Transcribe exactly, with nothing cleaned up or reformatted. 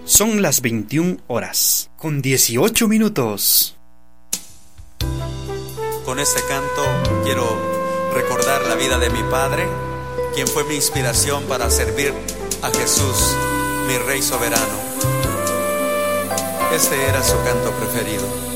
Son las veintiuna horas, con dieciocho minutos. Con este canto quiero recordar la vida de mi padre, quien fue mi inspiración para servir a Jesús, mi Rey soberano. Este era su canto preferido.